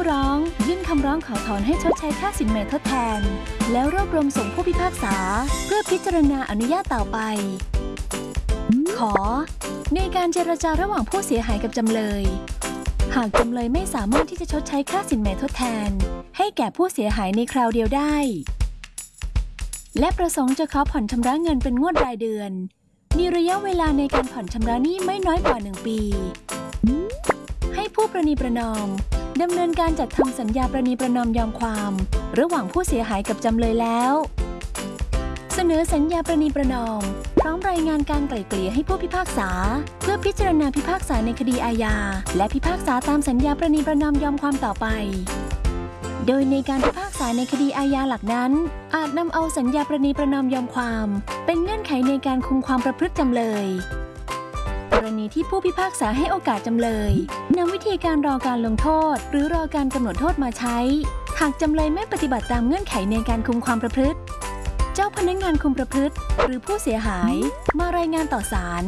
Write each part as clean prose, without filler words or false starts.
ร้องยื่นคำร้องขอถอนให้ชดใช้ค่าสินไหมทดแทนแล้วรวบรวมส่งผู้พิพากษาเพื่อพิจารณาอนุญาตต่อไปขอในการเจรจาระหว่างผู้เสียหายกับจำเลยหากจำเลยไม่สามารถที่จะชดใช้ค่าสินไหมทดแทนให้แก่ผู้เสียหายในคราวเดียวได้และประสงค์จะขอผ่อนชำระเงินเป็นงวดรายเดือนมีระยะเวลาในการผ่อนชำระหนี้ไม่น้อยกว่า1 ปีให้ผู้ประนีประนอมดำเนินการจัดทำสัญญาประนีประนอมยอมความระหว่างผู้เสียหายกับจำเลยแล้วเสนอสัญญาประนีประนอมพร้อมรายงานการไกล่เกลี่ยให้ผู้พิพากษาเพื่อพิจารณาพิพากษาในคดีอาญาและพิพากษาตามสัญญาประนีประนอมยอมความต่อไปโดยในการพิพากษาในคดีอาญาหลักนั้นอาจนำเอาสัญญาประนีประนอมยอมความเป็นเงื่อนไขในการคุมความประพฤติจำเลยกรณีที่ผู้พิพากษาให้โอกาสจำเลยนำวิธีการรอการลงโทษหรือรอการกำหนดโทษมาใช้หากจำเลยไม่ปฏิบัติตามเงื่อนไขในการคุมความประพฤติเจ้าพนักงานคุมประพฤติหรือผู้เสียหายมารายงานต่อศาล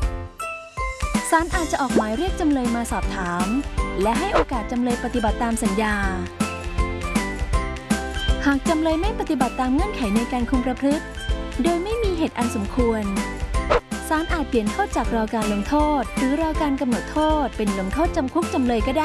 อาจจะออกหมายเรียกจำเลยมาสอบถามและให้โอกาสจำเลยปฏิบัติตามสัญญาหากจำเลยไม่ปฏิบัติตามเงื่อนไขในการคุมประพฤติโดยไม่มีเหตุอันสมควรศาลอาจเปลี่ยนโทษจากรอการลงโทษหรือรอการกำหนดโทษเป็นลงโทษจำคุกจำเลยก็ได้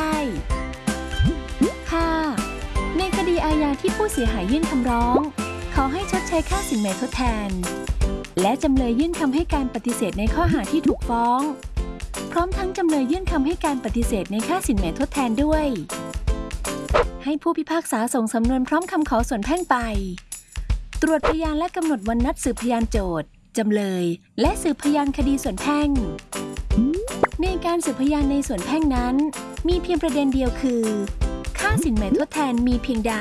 5. ในคดีอาญาที่ผู้เสียหายยื่นคำร้องขอให้ชดใช้ค่าสินไหมทดแทนและจำเลยยื่นคำให้การปฏิเสธในข้อหาที่ถูกฟ้องพร้อมทั้งจำเลยยื่นคำให้การปฏิเสธในค่าสินไหมทดแทนด้วยให้ผู้พิพากษาส่งสำนวนพร้อมคำขอส่วนแพ่งไปตรวจพยานและกำหนดวันนัดสืบพยานโจทก์จำเลยและสืบพยานคดีส่วนแพ่งในการสืบพยานในส่วนแพ่งนั้นมีเพียงประเด็นเดียวคือค่าสินไหมทดแทนมีเพียงใด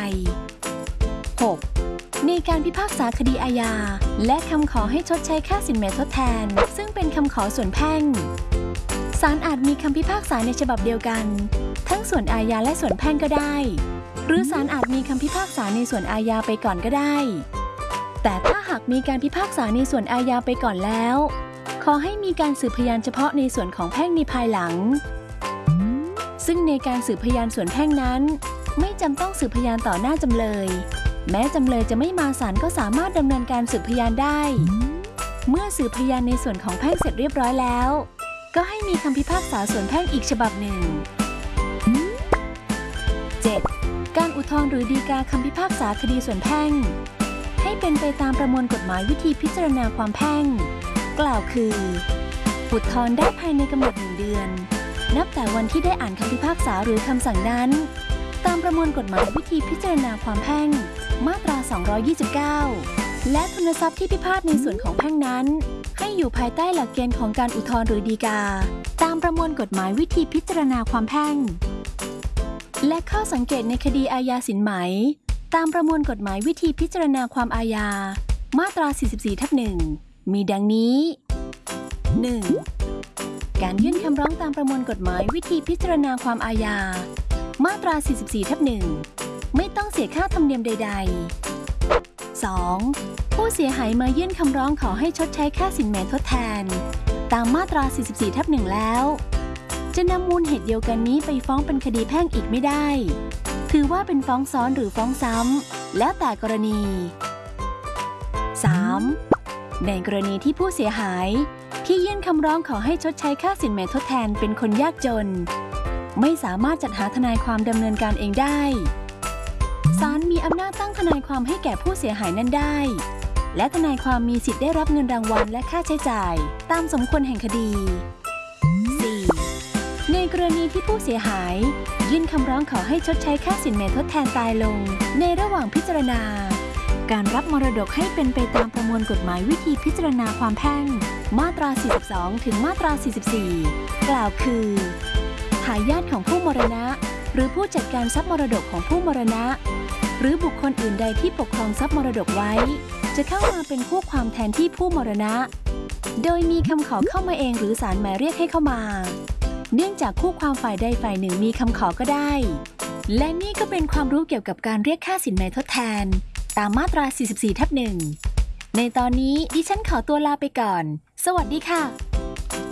6. ในการพิพากษาคดีอาญาและคำขอให้ชดใช้ค่าสินไหมทดแทนซึ่งเป็นคำขอส่วนแพ่งศาลอาจมีคำพิพากษาในฉบับเดียวกันทั้งส่วนอาญาและส่วนแพ่งก็ได้หรือศาลอาจมีคำพิพากษาในส่วนอาญาไปก่อนก็ได้แต่ถ้าหากมีการพิพากษาในส่วนอาญาไปก่อนแล้วขอให้มีการสืบพยานเฉพาะในส่วนของแพ่งในภายหลังซึ่งในการสืบพยานส่วนแพ่งนั้นไม่จำต้องสืบพยานต่อหน้าจำเลยแม้จำเลยจะไม่มาศาลก็สามารถดำเนินการสืบพยานได้เมื่อสืบพยานในส่วนของแพ่งเสร็จเรียบร้อยแล้วก็ให้มีคำพิพากษาส่วนแพ่งอีกฉบับหนึ่ง 7. การอุทธรณ์หรือฎีกาคำพิพากษาคดีส่วนแพ่งให้เป็นไปตามประมวลกฎหมายวิธีพิจารณาความแพ่งกล่าวคืออุทธรณ์ได้ภายในกำหนด1 เดือนนับแต่วันที่ได้อ่านคำพิพากษาหรือคำสั่งนั้นตามประมวลกฎหมายวิธีพิจารณาความแพ่งมาตรา229และทุนทรัพย์ที่พิพาทในส่วนของแพ่งนั้นให้อยู่ภายใต้หลักเกณฑ์ของการอุทธรณ์หรือฎีกาตามประมวลกฎหมายวิธีพิจารณาความแพ่งและข้อสังเกตในคดีอาญาสินไหมตามประมวลกฎหมายวิธีพิจารณาความอาญามาตรา 44/1 มีดังนี้ 1. การยื่นคำร้องตามประมวลกฎหมายวิธีพิจารณาความอาญามาตรา 44/1 ไม่ต้องเสียค่าธรรมเนียมใดๆ 2. ผู้เสียหายมายื่นคำร้องขอให้ชดใช้ค่าสินไหมทดแทนตามมาตรา 44/1 แล้วจะนำมูลเหตุเดียวกันนี้ไปฟ้องเป็นคดีแพ่งอีกไม่ได้ถือว่าเป็นฟ้องซ้อนหรือฟ้องซ้ำแล้วแต่กรณี 3. ในกรณีที่ผู้เสียหายที่ยื่นคำร้องขอให้ชดใช้ค่าสินไหมทดแทนเป็นคนยากจนไม่สามารถจัดหาทนายความดำเนินการเองได้ศาลมีอำนาจตั้งทนายความให้แก่ผู้เสียหายนั้นได้และทนายความมีสิทธิ์ได้รับเงินรางวัลและค่าใช้จ่ายตามสมควรแห่งคดี 4. ในกรณีที่ผู้เสียหายยื่นคำร้องขอให้ชดใช้ค่าสินไหมทดแทนตายลงในระหว่างพิจารณาการรับมรดกให้เป็นไปตามประมวลกฎหมายวิธีพิจารณาความแพ่งมาตรา 42 ถึงมาตรา 44 กล่าวคือทายาทของผู้มรณะหรือผู้จัดการทรัพย์มรดกของผู้มรณะหรือบุคคลอื่นใดที่ปกครองทรัพย์มรดกไว้จะเข้ามาเป็นคู่ความแทนที่ผู้มรณะโดยมีคำขอเข้ามาเองหรือศาลหมายเรียกให้เข้ามาเนื่องจากคู่ความฝ่ายใดฝ่ายหนึ่งมีคำขอก็ได้และนี่ก็เป็นความรู้เกี่ยวกับการเรียกค่าสินไหมทดแทนตามมาตรา 44/1 ในตอนนี้ดิฉันขอตัวลาไปก่อนสวัสดีค่ะ